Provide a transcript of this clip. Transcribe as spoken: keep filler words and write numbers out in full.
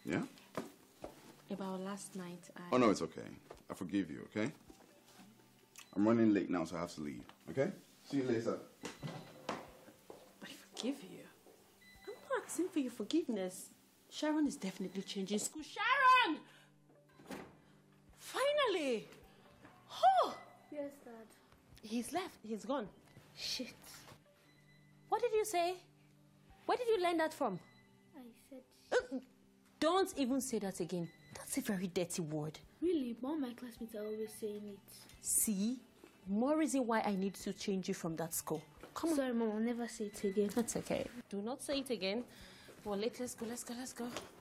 Yeah? About last night, I... Oh, no, it's okay. I forgive you, okay? I'm running late now, so I have to leave, okay? See you later. I forgive you? I'm not asking for your forgiveness. Sharon is definitely changing school. Sharon! Finally! Oh! Yes, Dad. He's left. He's gone. Shit. What did you say? Where did you learn that from? I said... Uh, don't even say that again. That's a very dirty word. Really? But all my classmates are always saying it. See? More reason why I need to change you from that school. Come on. Sorry, Mom. I'll never say it again. That's okay. Do not say it again. Well, let's go, let's go, let's go.